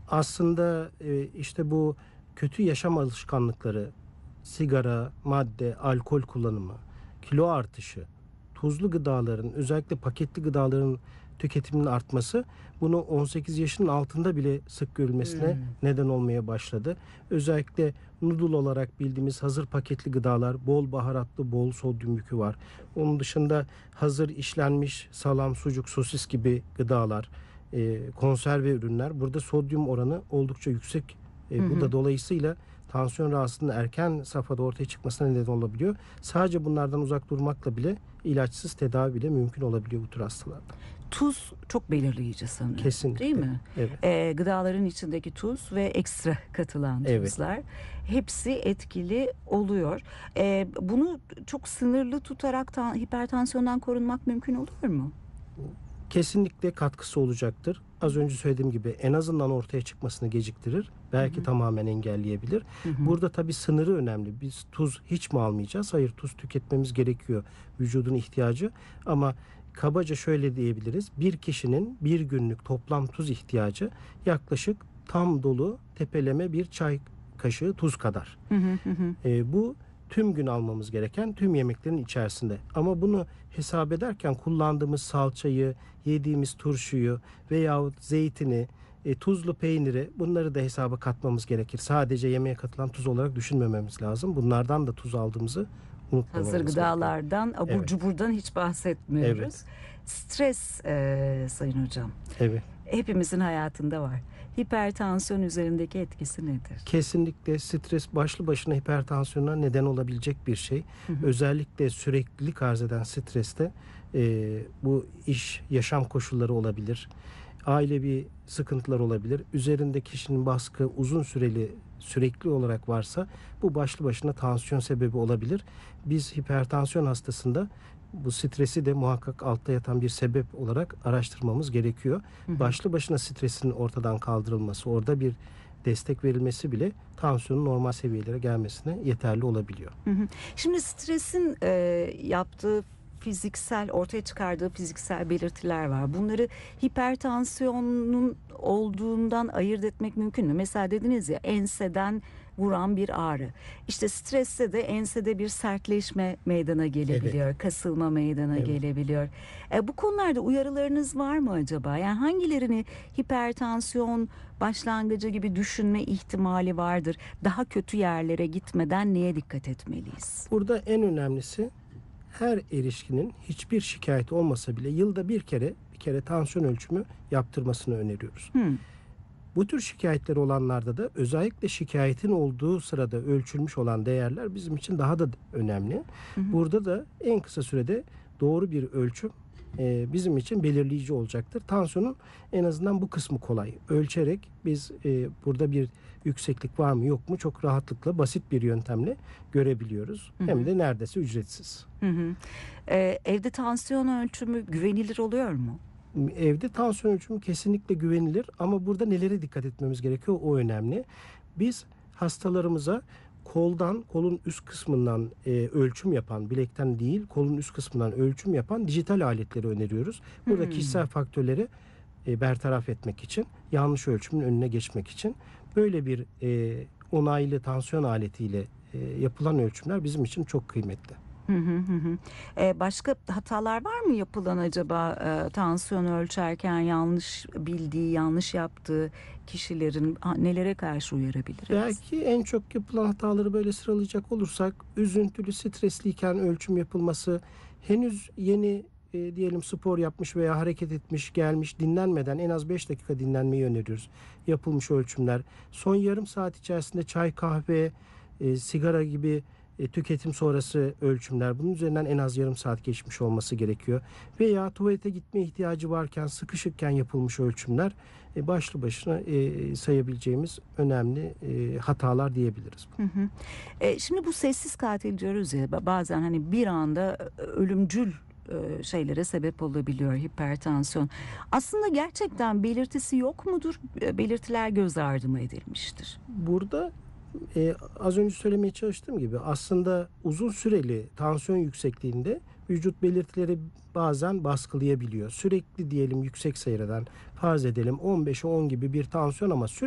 Aslında işte bu kötü yaşam alışkanlıkları, sigara, madde, alkol kullanımı, kilo artışı, tuzlu gıdaların, özellikle paketli gıdaların tüketiminin artması bunu 18 yaşının altında bile sık görülmesine Hımm. neden olmaya başladı. Özellikle noodle olarak bildiğimiz hazır paketli gıdalar, bol baharatlı, bol sodyum yükü var. Onun dışında hazır işlenmiş salam, sucuk, sosis gibi gıdalar, konserve ürünler. Burada sodyum oranı oldukça yüksek. Hı Bu da hı. dolayısıyla tansiyon rahatsızlığının erken safhada ortaya çıkmasına neden olabiliyor. Sadece bunlardan uzak durmakla bile ilaçsız tedavi bile mümkün olabiliyor bu tür hastalarda. Tuz çok belirleyici sanırım, Kesinlikle. değil mi? Evet. Gıdaların içindeki tuz ve ekstra katılan Evet. tuzlar hepsi etkili oluyor. Bunu çok sınırlı tutarak hipertansiyondan korunmak mümkün olur mu? Kesinlikle katkısı olacaktır. Az önce söylediğim gibi en azından ortaya çıkmasını geciktirir. Hı Belki hı. tamamen engelleyebilir. Hı hı. Burada tabii sınırı önemli. Biz tuz hiç mi almayacağız? Hayır, tuz tüketmemiz gerekiyor. Vücudun ihtiyacı. Ama kabaca şöyle diyebiliriz. Bir kişinin bir günlük toplam tuz ihtiyacı yaklaşık tam dolu tepeleme bir çay kaşığı tuz kadar. Hı hı. Hı hı. Bu tüm gün almamız gereken tüm yemeklerin içerisinde. Ama bunu hesap ederken kullandığımız salçayı, yediğimiz turşuyu veyahut zeytini, tuzlu peyniri bunları da hesaba katmamız gerekir. Sadece yemeğe katılan tuz olarak düşünmememiz lazım. Bunlardan da tuz aldığımızı unutmamamız Hazır gerekiyor. gıdalardan, abur Evet. cuburdan hiç bahsetmiyoruz. Evet. Stres, Sayın Hocam, Evet. hepimizin hayatında var. Hipertansiyon üzerindeki etkisi nedir? Kesinlikle stres başlı başına hipertansiyona neden olabilecek bir şey. Hı hı. Özellikle süreklilik arz eden streste bu iş, yaşam koşulları olabilir. Ailevi sıkıntılar olabilir. Üzerinde kişinin baskı uzun süreli, sürekli olarak varsa bu başlı başına tansiyon sebebi olabilir. Biz hipertansiyon hastasında bu stresi de muhakkak altta yatan bir sebep olarak araştırmamız gerekiyor. Hı hı. Başlı başına stresin ortadan kaldırılması, orada bir destek verilmesi bile tansiyonun normal seviyelere gelmesine yeterli olabiliyor. Hı hı. Şimdi stresin yaptığı ortaya çıkardığı fiziksel belirtiler var. Bunları hipertansiyonun olduğundan ayırt etmek mümkün mü? Mesela dediniz ya, enseden vuran bir ağrı. İşte streste de ensede bir sertleşme meydana gelebiliyor, kasılma meydana Evet. gelebiliyor. Bu konularda uyarılarınız var mı acaba? Yani hangilerini hipertansiyon başlangıcı gibi düşünme ihtimali vardır? Daha kötü yerlere gitmeden neye dikkat etmeliyiz? Burada en önemlisi her erişkinin hiçbir şikayeti olmasa bile yılda bir kere tansiyon ölçümü yaptırmasını öneriyoruz. Hmm. Bu tür şikayetleri olanlarda da özellikle şikayetin olduğu sırada ölçülmüş olan değerler bizim için daha da önemli. Hı hı. Burada da en kısa sürede doğru bir ölçüm bizim için belirleyici olacaktır. Tansiyonun en azından bu kısmı kolay. Ölçerek biz burada bir yükseklik var mı yok mu çok rahatlıkla basit bir yöntemle görebiliyoruz. Hı hı. Hem de neredeyse ücretsiz. Hı hı. Evde tansiyon ölçümü güvenilir oluyor mu? Evde tansiyon ölçümü kesinlikle güvenilir ama burada nelere dikkat etmemiz gerekiyor o önemli. Biz hastalarımıza kolun üst kısmından ölçüm yapan, bilekten değil kolun üst kısmından ölçüm yapan dijital aletleri öneriyoruz. Burada kişisel faktörleri bertaraf etmek için, yanlış ölçümün önüne geçmek için böyle bir onaylı tansiyon aletiyle yapılan ölçümler bizim için çok kıymetli. Hı hı, hı hı. Başka hatalar var mı yapılan acaba, tansiyon ölçerken yanlış bildiği, yanlış yaptığı kişilerin nelere karşı uyarabiliriz? Belki en çok yapılan hataları böyle sıralayacak olursak üzüntülü, stresliyken ölçüm yapılması, henüz yeni diyelim spor yapmış veya hareket etmiş, gelmiş, dinlenmeden en az 5 dakika dinlenmeyi öneriyoruz. Yapılmış ölçümler, son yarım saat içerisinde çay, kahve, sigara gibi tüketim sonrası ölçümler. Bunun üzerinden en az yarım saat geçmiş olması gerekiyor. Veya tuvalete gitme ihtiyacı varken, sıkışıkken yapılmış ölçümler başlı başına sayabileceğimiz önemli hatalar diyebiliriz. Hı hı. Şimdi bu sessiz katil diyoruz ya, bazen hani bir anda ölümcül şeylere sebep olabiliyor hipertansiyon. Aslında gerçekten belirtisi yok mudur? Belirtiler göz ardı mı edilmiştir? Burada az önce söylemeye çalıştığım gibi aslında uzun süreli tansiyon yüksekliğinde vücut belirtileri bazen baskılayabiliyor. Sürekli diyelim yüksek seyreden farz edelim 15'e 10 gibi bir tansiyon ama sürekli